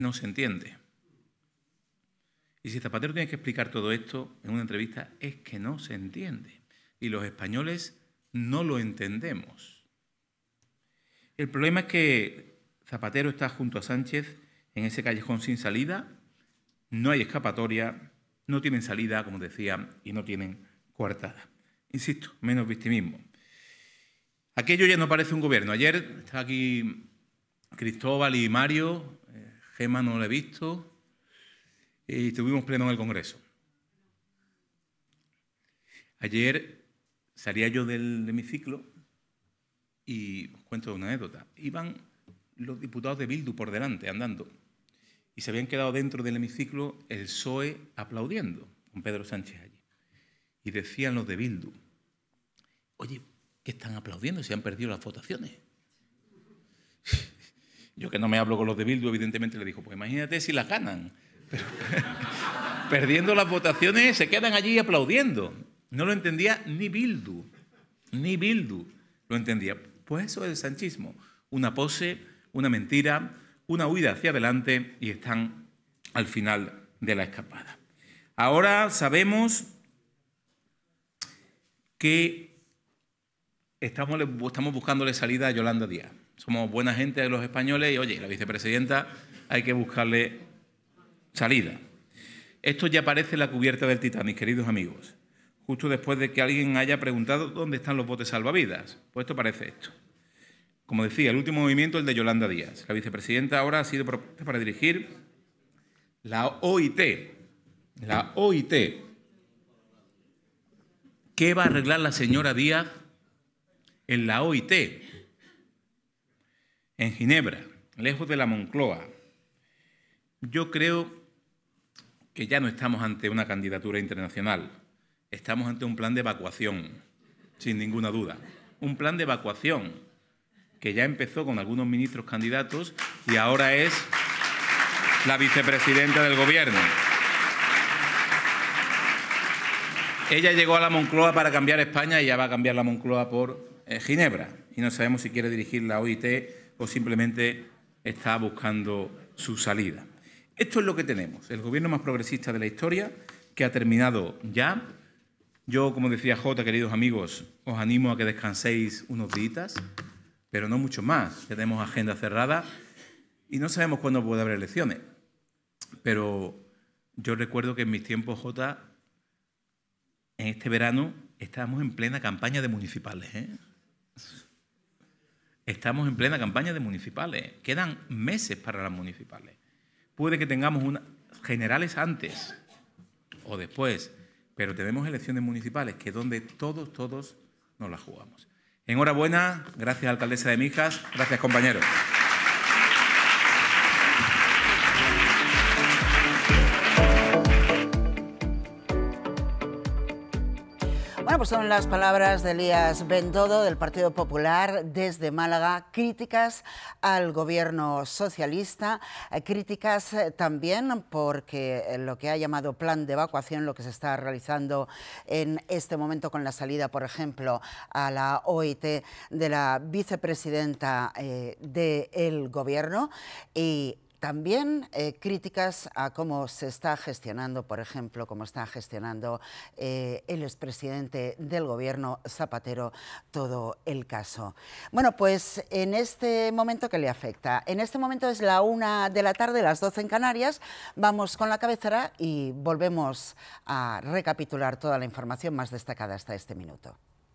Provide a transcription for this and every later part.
no se entiende. Y si Zapatero tiene que explicar todo esto en una entrevista, es que no se entiende. Y los españoles no lo entendemos. El problema es que Zapatero está junto a Sánchez en ese callejón sin salida, no hay escapatoria, no tienen salida, como decía, y no tienen coartada. Insisto, menos victimismo. Aquello ya no parece un gobierno. Ayer estaba aquí Cristóbal y Mario, Gema no lo he visto, y tuvimos pleno en el Congreso. Ayer salía yo del hemiciclo y os cuento una anécdota. Iban los diputados de Bildu por delante, andando, y se habían quedado dentro del hemiciclo el PSOE aplaudiendo con Pedro Sánchez allí. Y decían los de Bildu, oye, ¿qué están aplaudiendo si han perdido las votaciones? Yo, que no me hablo con los de Bildu, evidentemente le dijo, pues imagínate si las ganan. Pero, perdiendo las votaciones se quedan allí aplaudiendo. No lo entendía ni Bildu lo entendía. Pues eso es el sanchismo, una pose, una mentira, una huida hacia adelante y están al final de la escapada. Ahora sabemos que estamos buscándole salida a Yolanda Díaz. Somos buena gente de los españoles y, oye, la vicepresidenta hay que buscarle salida. Esto ya parece la cubierta del Titanic, queridos amigos. Justo después de que alguien haya preguntado dónde están los botes salvavidas. Pues esto parece esto. Como decía, el último movimiento, el de Yolanda Díaz. La vicepresidenta ahora ha sido propuesta para dirigir la OIT. La OIT. ¿Qué va a arreglar la señora Díaz en la OIT? En Ginebra, lejos de la Moncloa. Yo creo que ya no estamos ante una candidatura internacional. Estamos ante un plan de evacuación, sin ninguna duda. Un plan de evacuación que ya empezó con algunos ministros candidatos y ahora es la vicepresidenta del Gobierno. Ella llegó a la Moncloa para cambiar España y ya va a cambiar la Moncloa por Ginebra. Y no sabemos si quiere dirigir la OIT o simplemente está buscando su salida. Esto es lo que tenemos, el gobierno más progresista de la historia, que ha terminado ya. Yo, como decía Jota, queridos amigos, os animo a que descanséis unos días, pero no mucho más. Tenemos agenda cerrada y no sabemos cuándo puede haber elecciones. Pero yo recuerdo que en mis tiempos, Jota, en este verano estábamos en plena campaña de municipales, Estamos en plena campaña de municipales. Quedan meses para las municipales. Puede que tengamos unas generales antes o después, pero tenemos elecciones municipales que es donde todos nos las jugamos. Enhorabuena, gracias alcaldesa de Mijas, gracias compañeros. Bueno, pues son las palabras de Elías Bendodo, del Partido Popular, desde Málaga, críticas al gobierno socialista, críticas también porque lo que ha llamado plan de evacuación, lo que se está realizando en este momento con la salida, por ejemplo, a la OIT de la vicepresidenta del gobierno, y también críticas a cómo se está gestionando, por ejemplo, cómo está gestionando el expresidente del Gobierno, Zapatero, todo el caso. Bueno, pues en este momento, ¿qué le afecta? En este momento es la 1 de la tarde, las 12 en Canarias. Vamos con la cabecera y volvemos a recapitular toda la información más destacada hasta este minuto.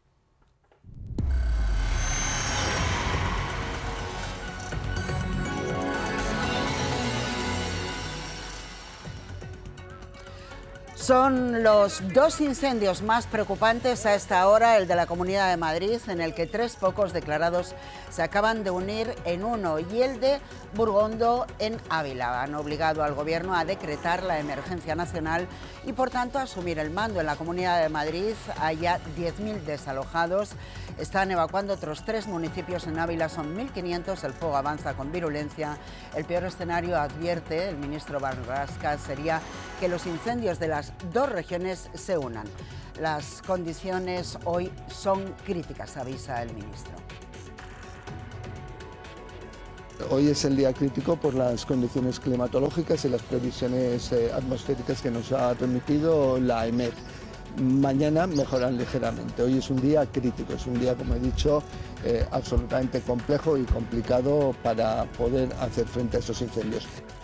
Son los dos incendios más preocupantes a esta hora, el de la Comunidad de Madrid, en el que 3 focos declarados se acaban de unir en uno, y el de Burgondo, en Ávila. Han obligado al Gobierno a decretar la emergencia nacional y, por tanto, a asumir el mando. En la Comunidad de Madrid hay ya 10.000 desalojados. Están evacuando otros 3 municipios. En Ávila son 1.500. El fuego avanza con virulencia. El peor escenario, advierte el ministro Marlaska, sería que los incendios de las 2 regiones se unan. Las condiciones hoy son críticas, avisa el ministro. Hoy es el día crítico por las condiciones climatológicas y las previsiones atmosféricas que nos ha remitido la EMET. Mañana mejoran ligeramente. Hoy es un día crítico, es un día, como he dicho, absolutamente complejo y complicado para poder hacer frente a esos incendios.